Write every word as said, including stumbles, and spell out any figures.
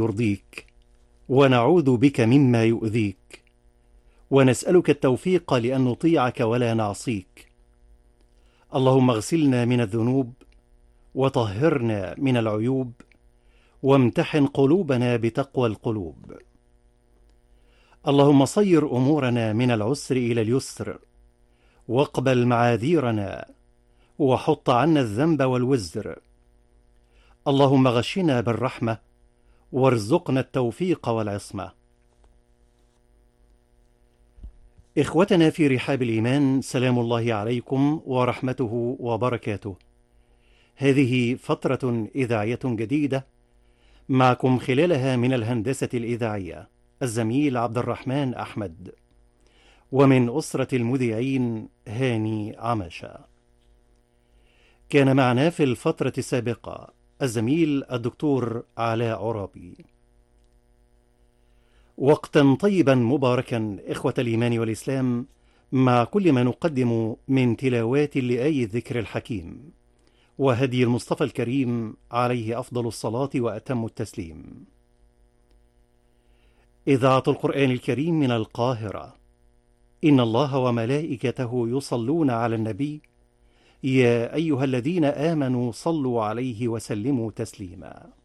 يرضيك، ونعوذ بك مما يؤذيك، ونسألك التوفيق لأن نطيعك ولا نعصيك. اللهم اغسلنا من الذنوب، وطهرنا من العيوب، وامتحن قلوبنا بتقوى القلوب. اللهم صير أمورنا من العسر إلى اليسر، واقبل معاذيرنا، وحط عنا الذنب والوزر. اللهم غشنا بالرحمة، وارزقنا التوفيق والعصمة. إخوتنا في رحاب الإيمان، سلام الله عليكم ورحمته وبركاته. هذه فترة إذاعية جديدة معكم خلالها من الهندسة الإذاعية الزميل عبد الرحمن أحمد، ومن أسرة المذيعين هاني عماشة. كان معنا في الفترة السابقة الزميل الدكتور علاء عرابي. وقتا طيبا مباركا إخوة الإيمان والإسلام مع كل ما نقدم من تلاوات لآي الذكر الحكيم وهدي المصطفى الكريم عليه أفضل الصلاة وأتم التسليم. إذاعة القرآن الكريم من القاهرة. إن الله وملائكته يصلون على النبي، يا أيها الذين آمنوا صلوا عليه وسلموا تسليما.